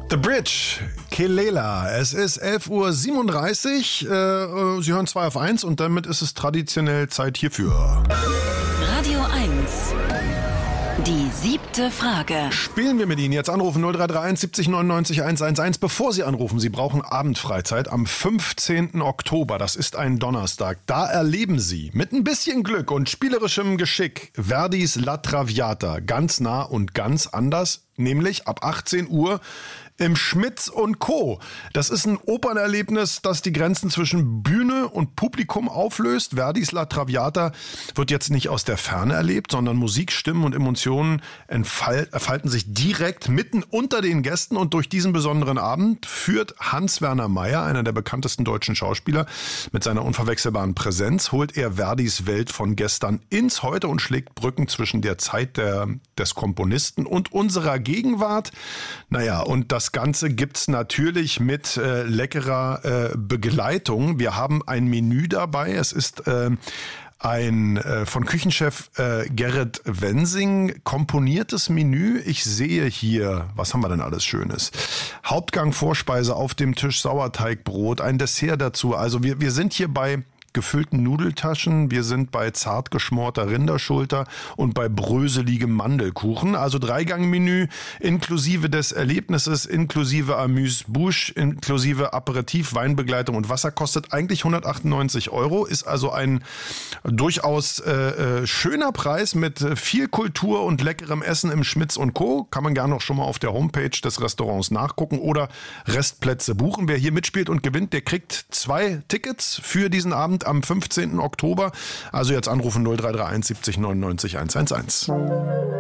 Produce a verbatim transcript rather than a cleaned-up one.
The Bridge, Kelela. Es ist elf Uhr siebenunddreißig. Äh, Sie hören zwei auf eins und damit ist es traditionell Zeit hierfür. Radio eins. Die siebte Frage. Spielen wir mit Ihnen. Jetzt anrufen null drei drei eins siebzig neunundneunzig hunderteins. Bevor Sie anrufen, Sie brauchen Abendfreizeit am fünfzehnten Oktober. Das ist ein Donnerstag. Da erleben Sie mit ein bisschen Glück und spielerischem Geschick Verdis La Traviata ganz nah und ganz anders, nämlich ab achtzehn Uhr im Schmitz und Co. Das ist ein Opernerlebnis, das die Grenzen zwischen Bühne und Publikum auflöst. Verdis La Traviata wird jetzt nicht aus der Ferne erlebt, sondern Musik, Stimmen und Emotionen entfal- entfalten sich direkt mitten unter den Gästen. Und durch diesen besonderen Abend führt Hans-Werner Maier, einer der bekanntesten deutschen Schauspieler, mit seiner unverwechselbaren Präsenz, holt er Verdis Welt von gestern ins Heute und schlägt Brücken zwischen der Zeit der, des Komponisten und unserer Gegenwart. Naja, und das Das Ganze gibt's natürlich mit äh, leckerer äh, Begleitung. Wir haben ein Menü dabei. Es ist äh, ein äh, von Küchenchef äh, Gerrit Wensing komponiertes Menü. Ich sehe hier, was haben wir denn alles Schönes? Hauptgang, Vorspeise auf dem Tisch, Sauerteigbrot, ein Dessert dazu. Also wir, wir sind hier bei gefüllten Nudeltaschen, wir sind bei zart geschmorter Rinderschulter und bei bröseligem Mandelkuchen. Also Dreigang-Menü inklusive des Erlebnisses, inklusive Amuse-Bouche, inklusive Aperitif, Weinbegleitung und Wasser kostet eigentlich hundertachtundneunzig Euro, ist also ein durchaus äh, schöner Preis mit viel Kultur und leckerem Essen im Schmitz und Co. Kann man gerne noch schon mal auf der Homepage des Restaurants nachgucken oder Restplätze buchen. Wer hier mitspielt und gewinnt, der kriegt zwei Tickets für diesen Abend am fünfzehnten Oktober. Also jetzt anrufen null drei drei eins siebzig neunundneunzig hunderteins.